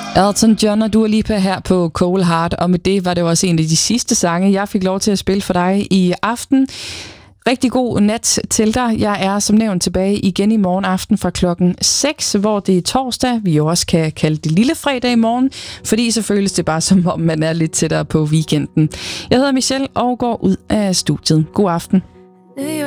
Elton John og Dua Lipa her på Cold Heart, og med det var det også en af de sidste sange, jeg fik lov til at spille for dig i aften. Rigtig god nat til dig. Jeg er som nævnt tilbage igen i morgen aften fra klokken 6, hvor det er torsdag. Vi jo også kan kalde det lille fredag i morgen, fordi så føles det bare som om, man er lidt tættere på weekenden. Jeg hedder Michelle og går ud af studiet. God aften.